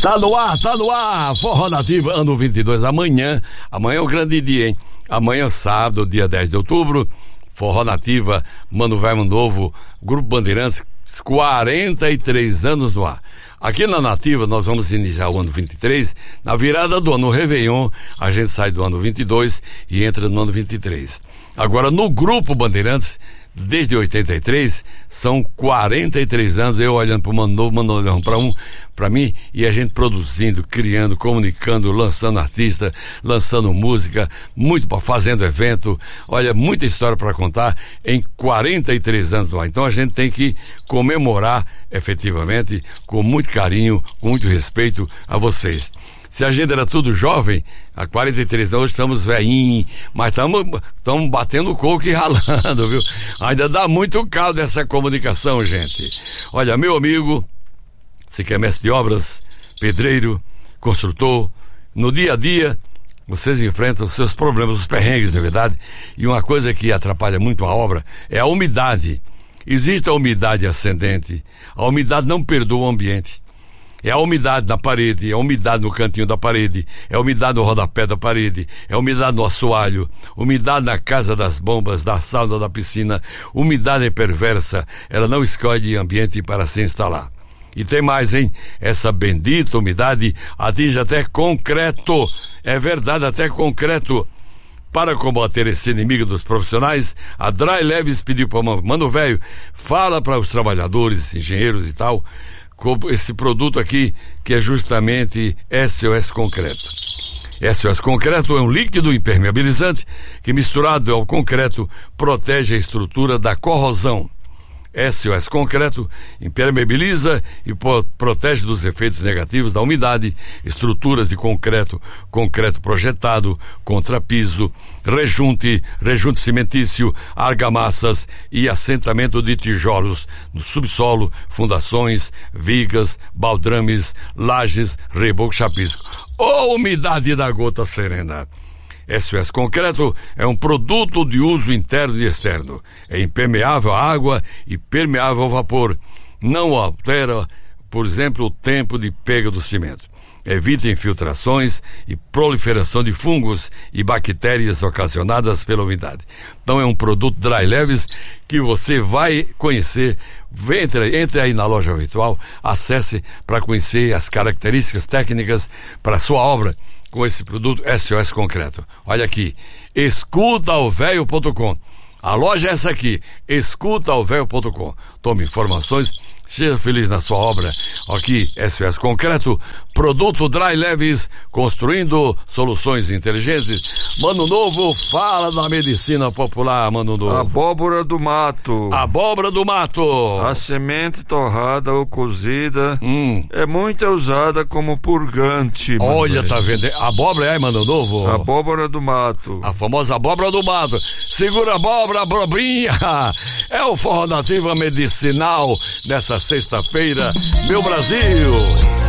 Tá no ar, Forró Nativa, ano 22, amanhã é o grande dia, hein? Amanhã, sábado, dia 10 de outubro, Forró Nativa, Mano Velho, Mano Novo, Grupo Bandeirantes, 43 anos no ar. Aqui na Nativa nós vamos iniciar o ano 23, na virada do ano Réveillon, a gente sai do ano 22 e entra no ano 23. Agora, no Grupo Bandeirantes, desde 83, são 43 anos, eu olhando para o Mano Novo, Mano olhando para mim, e a gente produzindo, criando, comunicando, lançando artista, lançando música, fazendo evento, olha, muita história para contar em 43 anos lá. Então a gente tem que comemorar efetivamente, com muito carinho, com muito respeito a vocês. Se a gente era tudo jovem, há 43 anos, hoje estamos velhinhos, mas estamos batendo coco e ralando, viu? Ainda dá muito caldo essa comunicação, gente. Olha, meu amigo, você que é mestre de obras, pedreiro, construtor, no dia a dia, vocês enfrentam os seus problemas, os perrengues, na verdade, e uma coisa que atrapalha muito a obra é a umidade. Existe a umidade ascendente, a umidade não perdoa o ambiente. É a umidade na parede, é a umidade no cantinho da parede, é a umidade no rodapé da parede, é a umidade no assoalho, umidade na casa das bombas, da sauna, da piscina. Umidade é perversa, ela não escolhe ambiente para se instalar. E tem mais, hein? Essa bendita umidade atinge até concreto. É verdade, até concreto. Para combater esse inimigo dos profissionais, a Dry Leves pediu para o Mano Velho, fala para os trabalhadores, engenheiros e tal, esse produto aqui, que é justamente SOS Concreto. SOS Concreto é um líquido impermeabilizante que, misturado ao concreto, protege a estrutura da corrosão. SOS Concreto impermeabiliza e protege dos efeitos negativos da umidade, estruturas de concreto projetado, contrapiso, rejunte cimentício, argamassas e assentamento de tijolos no subsolo, fundações, vigas, baldrames, lajes, reboco, chapisco. Umidade da gota serena. SOS Concreto é um produto de uso interno e externo. É impermeável à água e permeável ao vapor. Não altera, por exemplo, o tempo de pega do cimento. Evita infiltrações e proliferação de fungos e bactérias ocasionadas pela umidade. Então é um produto Dry Leves que você vai conhecer. Entre aí na loja virtual, acesse para conhecer as características técnicas para a sua obra com esse produto SOS Concreto. Olha aqui, escutaovelho.com. A loja é essa aqui, escutaovelho.com. Tome informações, seja feliz na sua obra. Aqui, SOS Concreto, produto Dry Leves, construindo soluções inteligentes. Mano Novo, fala da medicina popular, Mano Novo. Abóbora do mato. Abóbora do mato. A semente torrada ou cozida é muito usada como purgante. Olha, tá vendo? Abóbora, Mano Novo? Abóbora do mato. A famosa abóbora do mato. Segura a abóbora, abobrinha. É o Forró Nativa medicinal dessa sexta-feira, meu Brasil.